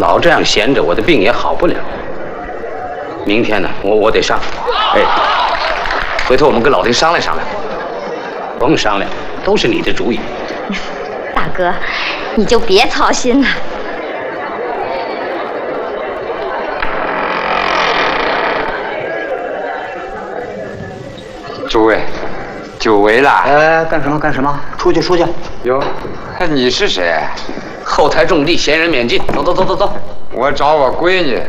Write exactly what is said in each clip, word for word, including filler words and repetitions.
老这样闲着，我的病也好不了。明天呢，我我得上。哎，回头我们跟老丁商量商量。甭商量，都是你的主意。 大哥，你就别操心了。 诸位，久违了。 哎，干什么干什么？出去出去。 哟，你是谁？ 后台种地，闲人免进。走走走走走。 我找我闺女。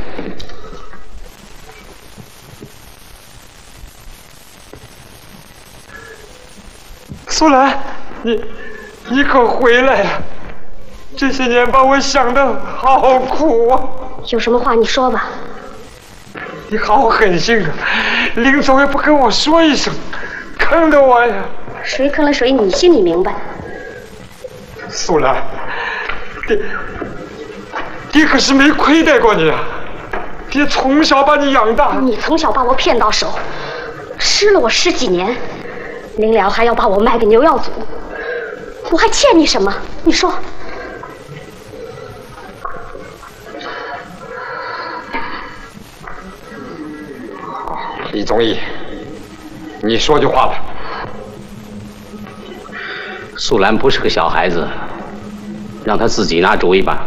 苏兰，你你可回来了！这些年把我想得好苦啊！ 有什么话你说吧。 你好狠心啊！临走也不跟我说一声，坑得我呀！ 谁坑了谁，你心里明白。 苏兰，爹，爹可是没亏待过你啊！爹从小把你养大。 你从小把我骗到手，吃了我十几年，临了还要把我卖给牛耀祖，我还欠你什么？你说。 李宗义，你说句话吧。 素兰不是个小孩子，让她自己拿主意吧。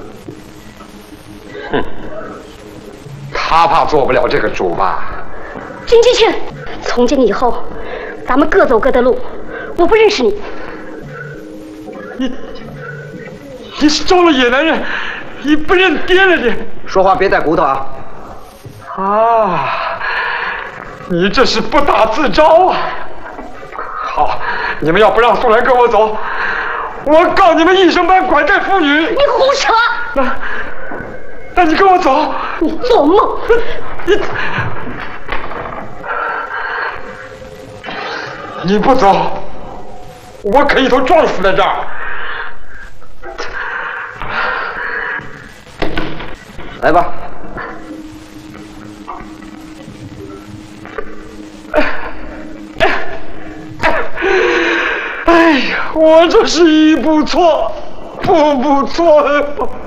哼，他怕做不了这个主吧？ 金继庆，从今以后，咱们各走各的路。我不认识你。 你，你是招了野男人，你不认爹了你？ 说话别带骨头啊！ 啊，你这是不打自招啊！好，你们要不让素兰跟我走，我告你们一声半拐带妇女！ 你胡扯！ 那，那你跟我走！ 你做梦！ 你，你不走，我可一头撞死在这儿！ 来吧。 哎呀，我这是一步错，步步错。